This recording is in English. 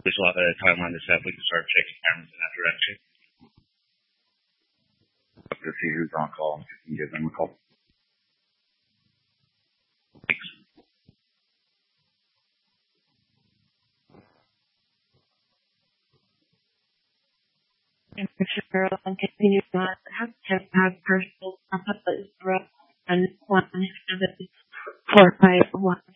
There's a lot of timeline to set. We can start checking cameras in that direction. To see who's on call. You can give them a call. Thanks. And for sure, I'll continue to have personal stuff, but and 1 7 4 5 1.